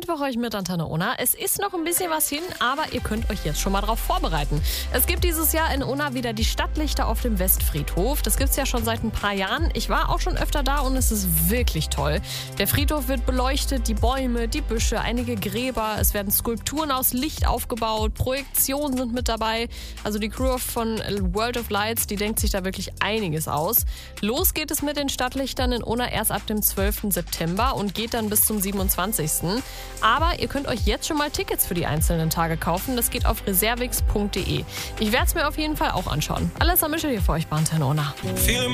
mit für euch mit Antenne Unna. Es ist noch ein bisschen was hin, aber ihr könnt euch jetzt schon mal drauf vorbereiten. Es gibt dieses Jahr in Unna wieder die Stadtlichter auf dem Westfriedhof. Das gibt's ja schon seit ein paar Jahren. Ich war auch schon öfter da und es ist wirklich toll. Der Friedhof wird beleuchtet, die Bäume, die Büsche, einige Gräber. Es werden Skulpturen aus Licht aufgebaut, Projektionen sind mit dabei. Also die Crew von World of Lights, die denkt sich da wirklich einiges aus. Los geht es mit den Stadtlichtern in Unna erst ab dem 12. September und geht dann bis zum 27. Aber ihr könnt euch jetzt schon mal Tickets für die einzelnen Tage kaufen. Das geht auf reservix.de. Ich werde es mir auf jeden Fall auch anschauen. Alessa Mischel hier für euch bei Antenne Unna.